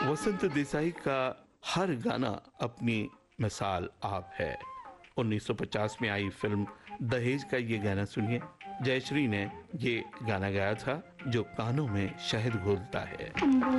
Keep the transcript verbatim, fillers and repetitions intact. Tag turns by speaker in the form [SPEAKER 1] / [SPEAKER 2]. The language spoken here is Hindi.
[SPEAKER 1] वसंत देसाई का हर गाना अपनी मिसाल आप है। उन्नीस सौ पचास में आई फिल्म दहेज का ये गाना सुनिए। जयश्री ने ये गाना गाया था जो कानों में शहद घोलता है।